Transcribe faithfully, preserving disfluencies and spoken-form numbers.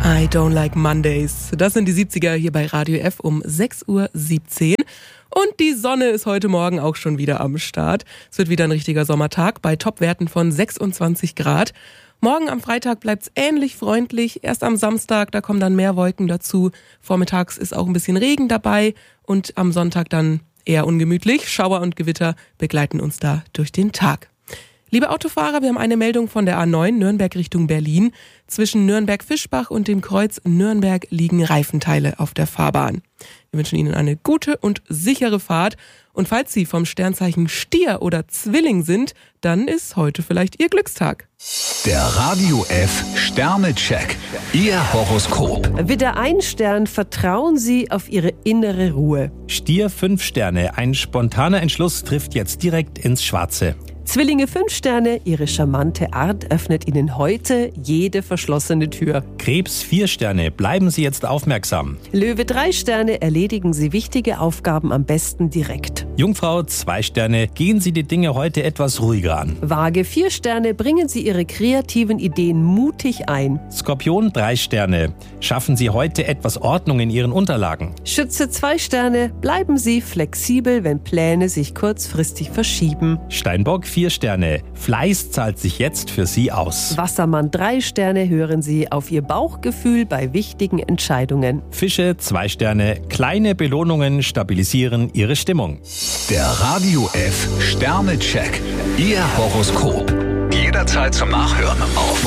I don't like Mondays. Das sind die siebziger hier bei Radio F um sechs Uhr siebzehn. Und die Sonne ist heute Morgen auch schon wieder am Start. Es wird wieder ein richtiger Sommertag bei Topwerten von sechsundzwanzig Grad. Morgen am Freitag bleibt's ähnlich freundlich. Erst am Samstag, da kommen dann mehr Wolken dazu. Vormittags ist auch ein bisschen Regen dabei. Und am Sonntag dann eher ungemütlich. Schauer und Gewitter begleiten uns da durch den Tag. Liebe Autofahrer, wir haben eine Meldung von der A neun Nürnberg Richtung Berlin. Zwischen Nürnberg-Fischbach und dem Kreuz Nürnberg liegen Reifenteile auf der Fahrbahn. Wir wünschen Ihnen eine gute und sichere Fahrt. Und falls Sie vom Sternzeichen Stier oder Zwilling sind, dann ist heute vielleicht Ihr Glückstag. Der Radio F Sternecheck. Ihr Horoskop. Widder ein Stern, vertrauen Sie auf Ihre innere Ruhe. Stier fünf Sterne, ein spontaner Entschluss trifft jetzt direkt ins Schwarze. Zwillinge fünf Sterne, Ihre charmante Art öffnet Ihnen heute jede verschlossene Tür. Krebs vier Sterne, bleiben Sie jetzt aufmerksam. Löwe drei Sterne, erledigen Sie wichtige Aufgaben am besten direkt. Jungfrau zwei Sterne, gehen Sie die Dinge heute etwas ruhiger an. Waage vier Sterne, bringen Sie Ihre kreativen Ideen mutig ein. Skorpion drei Sterne, schaffen Sie heute etwas Ordnung in Ihren Unterlagen. Schütze zwei Sterne, bleiben Sie flexibel, wenn Pläne sich kurzfristig verschieben. Steinbock vier Sterne, Fleiß zahlt sich jetzt für Sie aus. Wassermann drei Sterne, hören Sie auf Ihr Bauchgefühl bei wichtigen Entscheidungen. Fische zwei Sterne, kleine Belohnungen stabilisieren Ihre Stimmung. Der Radio F Sternecheck. Ihr Horoskop. Jederzeit zum Nachhören auf